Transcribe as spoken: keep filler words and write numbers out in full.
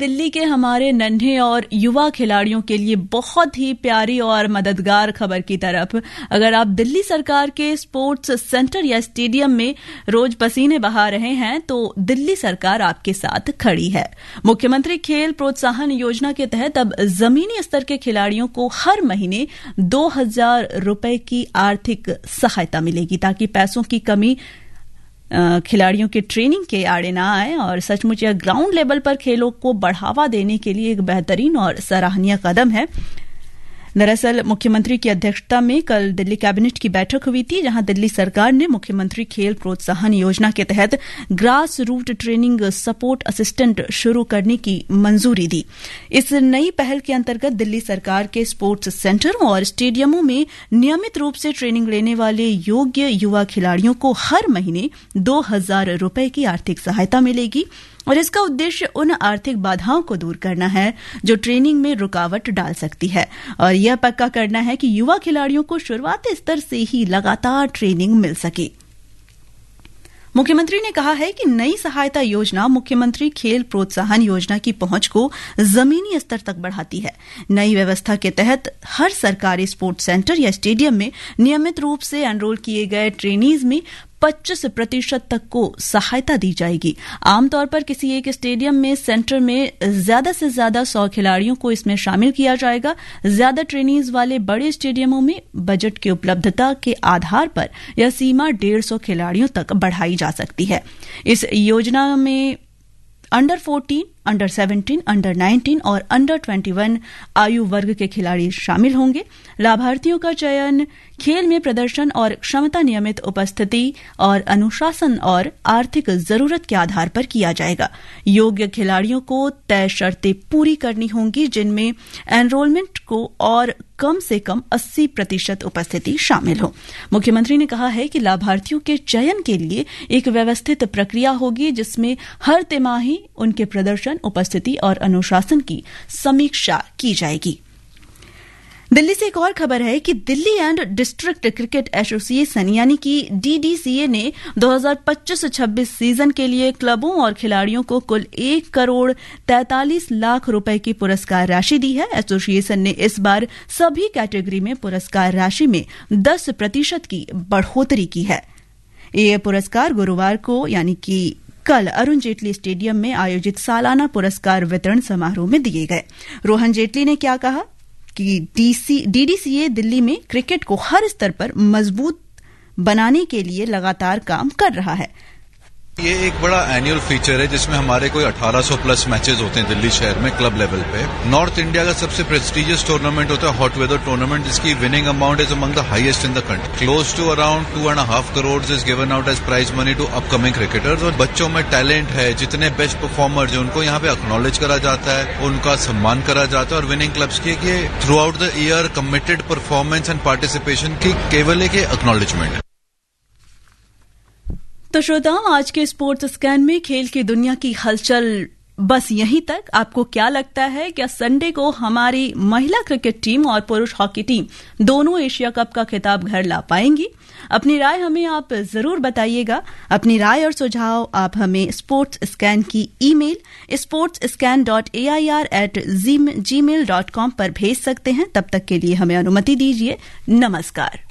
दिल्ली के हमारे नन्हे और युवा खिलाड़ियों के लिए बहुत ही प्यारी और मददगार खबर की तरफ। अगर आप दिल्ली सरकार के स्पोर्ट्स सेंटर या स्टेडियम में रोज पसीने बहा रहे हैं तो दिल्ली सरकार आपके साथ खड़ी है। मुख्यमंत्री खेल प्रोत्साहन योजना के तहत अब जमीनी स्तर के खिलाड़ियों को हर महीने दो हजार रुपए की आर्थिक सहायता मिलेगी ताकि पैसों की कमी खिलाड़ियों के ट्रेनिंग के आड़े ना आए और सचमुच यह ग्राउंड लेवल पर खेलों को बढ़ावा देने के लिए एक बेहतरीन और सराहनीय कदम है। दरअसल मुख्यमंत्री की अध्यक्षता में कल दिल्ली कैबिनेट की बैठक हुई थी, जहां दिल्ली सरकार ने मुख्यमंत्री खेल प्रोत्साहन योजना के तहत grass root training support assistant शुरू करने की मंजूरी दी। इस नई पहल के अंतर्गत दिल्ली सरकार के स्पोर्ट्स सेंटरों और स्टेडियमों में नियमित रूप से ट्रेनिंग लेने वाले योग्य युवा खिलाड़ियों को हर महीने दो हजार रुपए की आर्थिक सहायता मिलेगी और इसका उद्देश्य उन आर्थिक बाधाओं को दूर करना है जो ट्रेनिंग में रुकावट डाल सकती है और यह पक्का करना है कि युवा खिलाड़ियों को शुरुआती स्तर से ही लगातार ट्रेनिंग मिल सके। मुख्यमंत्री ने कहा है कि नई सहायता योजना मुख्यमंत्री खेल प्रोत्साहन योजना की पहुंच को जमीनी स्तर तक बढ़ाती है। नई व्यवस्था के तहत हर सरकारी स्पोर्ट्स सेंटर या स्टेडियम में नियमित रूप से एनरोल किए गए ट्रेनीज में पच्चीस प्रतिशत तक को सहायता दी जाएगी। आमतौर पर किसी एक स्टेडियम में सेंटर में ज्यादा से ज्यादा सौ खिलाड़ियों को इसमें शामिल किया जाएगा। ज्यादा ट्रेनीज वाले बड़े स्टेडियमों में बजट की उपलब्धता के आधार पर यह सीमा डेढ़ सौ खिलाड़ियों तक बढ़ाई जा सकती है। इस योजना में under fourteen, under seventeen, under nineteen और अंडर ट्वेंटी वन आयु वर्ग के खिलाड़ी शामिल होंगे। लाभार्थियों का चयन खेल में प्रदर्शन और क्षमता, नियमित उपस्थिति और अनुशासन और आर्थिक जरूरत के आधार पर किया जाएगा। योग्य खिलाड़ियों को तय शर्तें पूरी करनी होंगी, जिनमें एनरोलमेंट को और कम से कम अस्सी प्रतिशत उपस्थिति शामिल हो। मुख्यमंत्री ने कहा है कि लाभार्थियों के चयन के लिए एक व्यवस्थित प्रक्रिया होगी, जिसमें हर तिमाही उनके प्रदर्शन, उपस्थिति और अनुशासन की समीक्षा की जाएगी। दिल्ली से एक और खबर है कि Delhi and district cricket association यानी कि डीडीसीए ने दो हजार पच्चीस छब्बीस सीजन के लिए क्लबों और खिलाड़ियों को कुल एक करोड़ तैंतालीस लाख रुपए की पुरस्कार राशि दी है। एसोसिएशन ने इस बार सभी कैटेगरी में पुरस्कार राशि में दस प्रतिशत की बढ़ोतरी की है। ये पुरस्कार गुरुवार को यानी कि कल अरुण जेटली स्टेडियम में आयोजित सालाना पुरस्कार वितरण समारोह में दिए गए। रोहन जेटली ने क्या कहा कि डीडीसीए दिल्ली में क्रिकेट को हर स्तर पर मजबूत बनाने के लिए लगातार काम कर रहा है। ये एक बड़ा एनुअल फीचर है जिसमें हमारे कोई अठारह सौ प्लस मैचेस होते हैं दिल्ली शहर में क्लब लेवल पे। नॉर्थ इंडिया का सबसे प्रेस्टिजियस टूर्नामेंट होता है हॉट वेदर टूर्नामेंट, जिसकी winning amount is among the highest in the country. Close to around two and half crore is given out as prize money to upcoming cricketers. और बच्चों में talent है, जितने बेस्ट परफॉर्मर्स हैं उनको यहाँ पे एक्नॉलेज करा जाता है, उनका सम्मान करा जाता है और विनिंग क्लब्स की through out the year committed performance and participation की केवल एक एक्नॉलेजमेंट है। तो श्रोताओं, आज के स्पोर्ट्स स्कैन में खेल की दुनिया की हलचल बस यहीं तक। आपको क्या लगता है, क्या संडे को हमारी महिला क्रिकेट टीम और पुरुष हॉकी टीम दोनों एशिया कप का खिताब घर ला पाएंगी? अपनी राय हमें आप जरूर बताइएगा। अपनी राय और सुझाव आप हमें स्पोर्ट्स स्कैन की email sports scan dot A I R eight ji mail dot com पर भेज सकते हैं। तब तक के लिए हमें अनुमति दीजिए। नमस्कार।